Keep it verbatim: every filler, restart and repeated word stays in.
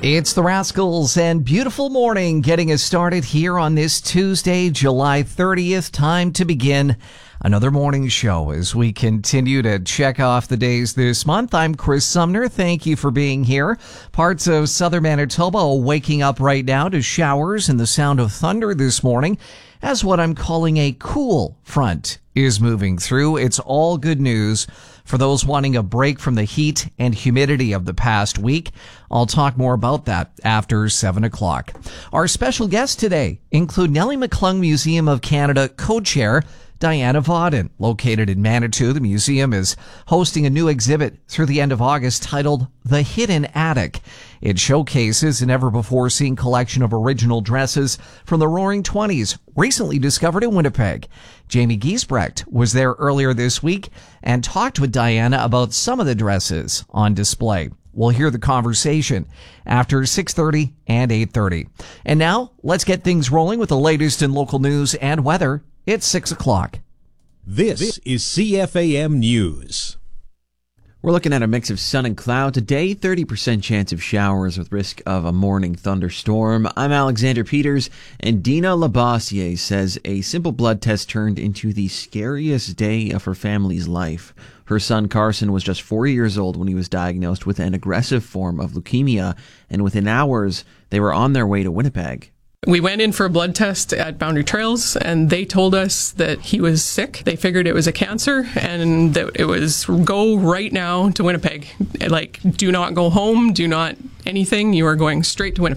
It's the Rascals and beautiful morning getting us started here on this Tuesday, July thirtieth. Time to begin another morning show as we continue to check off the days this month. I'm Chris Sumner. Thank you for being here. Parts of southern Manitoba are waking up right now to showers and the sound of thunder this morning as what I'm calling a cool front is moving through. It's all good news for those wanting a break from the heat and humidity of the past week. I'll talk more about that after seven o'clock. Our special guests today include Nellie McClung Museum of Canada co-chair Diana Vauden. Located in Manitou, the museum is hosting a new exhibit through the end of August titled The Hidden Attic. It showcases a never-before-seen collection of original dresses from the Roaring Twenties, recently discovered in Winnipeg. Jamie Giesbrecht was there earlier this week and talked with Diana about some of the dresses on display. We'll hear the conversation after six thirty and eight thirty. And now, let's get things rolling with the latest in local news and weather. It's six o'clock. This is C F A M News. We're looking at a mix of sun and cloud today, thirty percent chance of showers with risk of a morning thunderstorm. I'm Alexander Peters, and Dina Labossiere says a simple blood test turned into the scariest day of her family's life. Her son Carson was just four years old when he was diagnosed with an aggressive form of leukemia, and within hours, they were on their way to Winnipeg. We went in for a blood test at Boundary Trails, and they told us that he was sick. They figured it was a cancer, and that it was go right now to Winnipeg. Like, do not go home, do not anything. You are going straight to Winnipeg.